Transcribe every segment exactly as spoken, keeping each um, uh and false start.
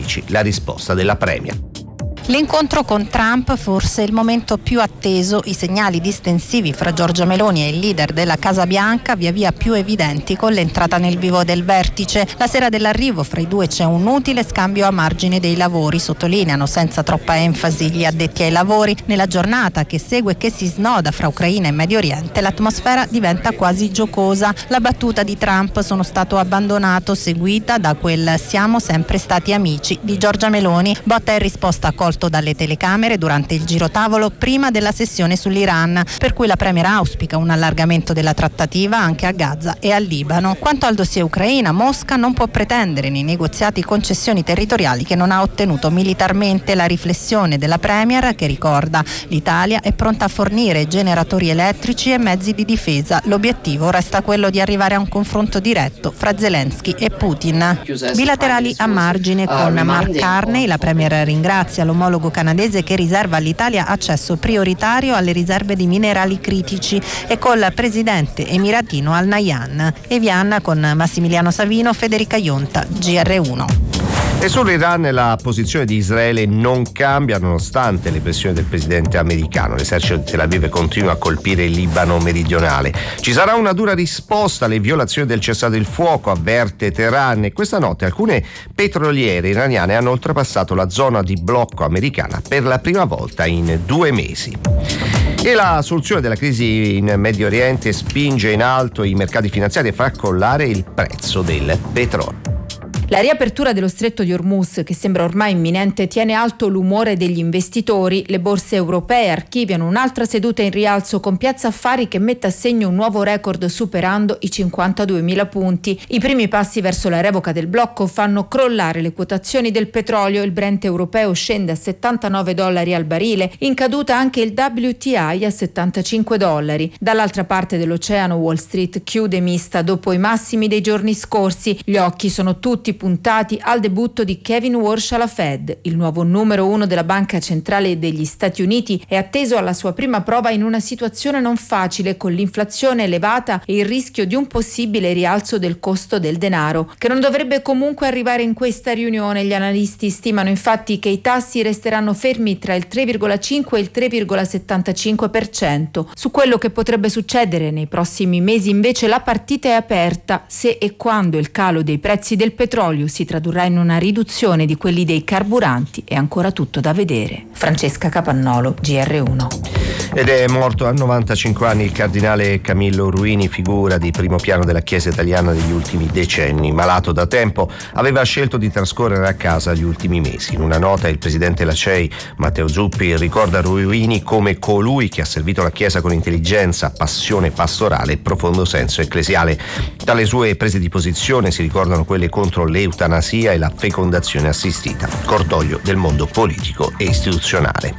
elettrici. La risposta della Premier. L'incontro con Trump forse il momento più atteso, i segnali distensivi fra Giorgia Meloni e il leader della Casa Bianca via via più evidenti con l'entrata nel vivo del vertice. La sera dell'arrivo fra i due c'è un utile scambio a margine dei lavori, sottolineano senza troppa enfasi gli addetti ai lavori. Nella giornata che segue e che si snoda fra Ucraina e Medio Oriente l'atmosfera diventa quasi giocosa. La battuta di Trump "sono stato abbandonato", seguita da quel "siamo sempre stati amici" di Giorgia Meloni, botta e risposta colta dalle telecamere durante il girotavolo prima della sessione sull'Iran, per cui la Premier auspica un allargamento della trattativa anche a Gaza e al Libano. Quanto al dossier Ucraina, Mosca non può pretendere nei negoziati concessioni territoriali che non ha ottenuto militarmente. La riflessione della Premier, che ricorda: l'Italia è pronta a fornire generatori elettrici e mezzi di difesa. L'obiettivo resta quello di arrivare a un confronto diretto fra Zelensky e Putin. Bilaterali a margine con Mark Carney, la Premier ringrazia l'omologo canadese che riserva all'Italia accesso prioritario alle riserve di minerali critici, e col presidente emiratino Al Nahyan. Evian con Massimiliano Savino, Federica Ionta, G R uno. E sull'Iran la posizione di Israele non cambia nonostante le pressioni del presidente americano. L'esercito di Tel Aviv continua a colpire il Libano meridionale. Ci sarà una dura risposta alle violazioni del cessate il fuoco, avverte Teheran, e questa notte alcune petroliere iraniane hanno oltrepassato la zona di blocco americana per la prima volta in due mesi. E la soluzione della crisi in Medio Oriente spinge in alto i mercati finanziari e fa crollare il prezzo del petrolio. La riapertura dello stretto di Hormuz, che sembra ormai imminente, tiene alto l'umore degli investitori. Le borse europee archiviano un'altra seduta in rialzo con Piazza Affari che mette a segno un nuovo record superando i cinquantaduemila punti. I primi passi verso la revoca del blocco fanno crollare le quotazioni del petrolio. Il Brent europeo scende a settantanove dollari al barile, in caduta anche il W T I a settantacinque dollari. Dall'altra parte dell'oceano Wall Street chiude mista dopo i massimi dei giorni scorsi. Gli occhi sono tutti puntati al debutto di Kevin Warsh alla Fed. Il nuovo numero uno della Banca Centrale degli Stati Uniti è atteso alla sua prima prova in una situazione non facile, con l'inflazione elevata e il rischio di un possibile rialzo del costo del denaro, che non dovrebbe comunque arrivare in questa riunione. Gli analisti stimano infatti che i tassi resteranno fermi tra il tre virgola cinque e il tre virgola settantacinque per cento. Su quello che potrebbe succedere nei prossimi mesi invece la partita è aperta. Se e quando il calo dei prezzi del petrolio si tradurrà in una riduzione di quelli dei carburanti è ancora tutto da vedere. Francesca Capannolo, G R uno. Ed è morto a novantacinque anni il cardinale Camillo Ruini, figura di primo piano della Chiesa italiana degli ultimi decenni. Malato da tempo, aveva scelto di trascorrere a casa gli ultimi mesi. In una nota il presidente della C E I, Matteo Zuppi, ricorda Ruini come colui che ha servito la Chiesa con intelligenza, passione pastorale e profondo senso ecclesiale. Dalle sue prese di posizione si ricordano quelle contro l'eutanasia e la fecondazione assistita. Cordoglio del mondo politico e istituzionale.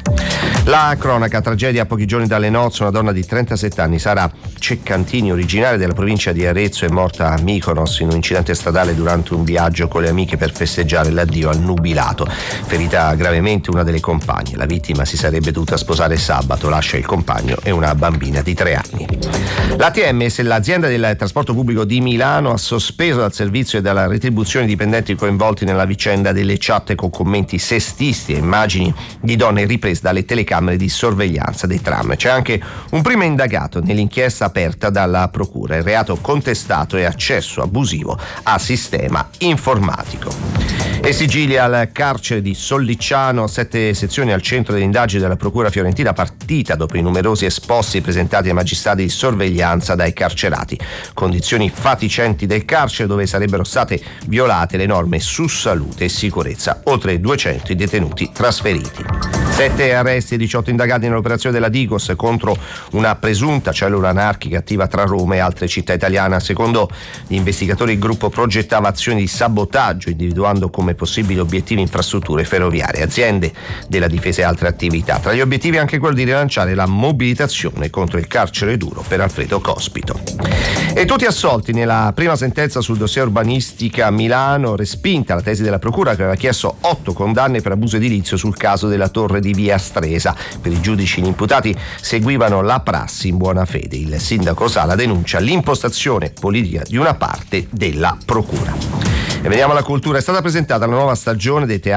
La cronaca: tragedia a pochi giorni dalle nozze. Una donna di trentasette anni, Sara Ceccantini, originaria della provincia di Arezzo, è morta a Mykonos in un incidente stradale durante un viaggio con le amiche per festeggiare l'addio al nubilato. Ferita gravemente una delle compagne. La vittima si sarebbe dovuta sposare sabato, lascia il compagno e una bambina di tre anni. L'A T M S, l'azienda del trasporto pubblico di Milano, ha sospeso dal servizio e dalla retribuzione i dipendenti coinvolti nella vicenda delle chat con commenti sessisti e immagini di donne riprese dalle telecamere di sorveglianza dei tram. C'è anche un primo indagato nell'inchiesta aperta dalla procura. Il reato contestato è accesso abusivo a sistema informatico. E Sicilia al carcere di Sollicciano, sette sezioni al centro delle indagini della procura fiorentina, partita dopo i numerosi esposti presentati ai magistrati di sorveglianza dai carcerati. Condizioni fatiscenti del carcere, dove sarebbero state violate le norme su salute e sicurezza. Oltre duecento i detenuti trasferiti. Sette arresti e diciotto indagati nell'operazione della Digos contro una presunta cellula anarchica attiva tra Roma e altre città italiane. Secondo gli investigatori il gruppo progettava azioni di sabotaggio, individuando come possibili obiettivi infrastrutture ferroviarie, aziende della difesa e altre attività. Tra gli obiettivi anche quello di rilanciare la mobilitazione contro il carcere duro per Alfredo Cospito. E tutti assolti nella prima sentenza sul dossier urbanistica a Milano, respinta la tesi della procura che aveva chiesto otto condanne per abuso edilizio sul caso della torre di via Stresa. Per i giudici gli imputati seguivano la prassi in buona fede. Il sindaco Sala denuncia l'impostazione politica di una parte della procura. E veniamo alla cultura. È stata presentata la nuova stagione dei teatri